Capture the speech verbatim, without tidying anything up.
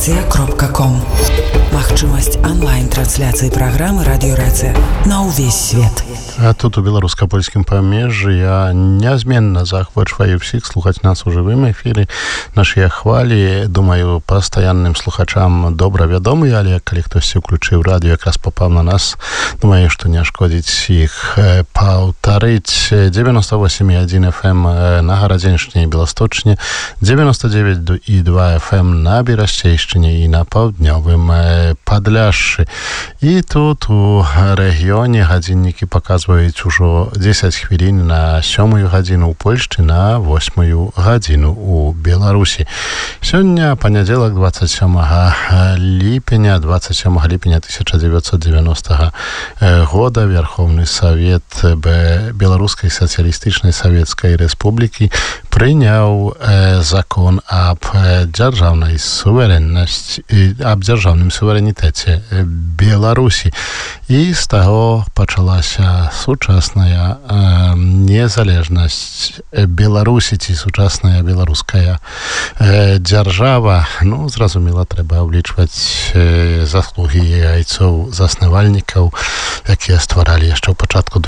кропка ком. Магчымасць онлайн-трансляцыі праграмы «Радіё-Рацыя» на ўвесь свет. А тут у беларуска-польскім памежжы я нязменна захвачваю всіх слухаць нас у жывым эфіры. Нашыя хвалі, думаю, пастаянным слухачам добра вядомы, але калі хтосьці ўключыў радыё, якраз попаў на нас, думаю, што не шкодзіць іх паўтарыць. девяносто восемь и один эф эм на Гарадзеншчыне і Беласточне, девяносто девять и два эф эм на Берасцейшчыне і на паўднёвым Падляшшы. І тут у рэгіёне гадзіннікі паказваюць ужо дзесяць хвілін на сёмую гадзіну ў Польшчы, на восьмую гадзіну у Беларусі. Сёння панядзелак двадцать сёмага ліпеня двадцать сёмага ліпеня тысяча девятьсот девяностого года Верховны Савет Беларускай Сацыялістычнай Савецкай Рэспублікі прыняў закон аб дзяржаўнай суверэннасці, аб дзяржаўным суверэнітэце Беларусі. І з таго пачалася сучасная э, незалежнасць Беларусі ці сучасная беларуская э, дзяржава. Ну, зразумела, трэба ўлічваць э, заслугі яйцоў заснавальнікаў, якія стваралі яшчэ ў пачатку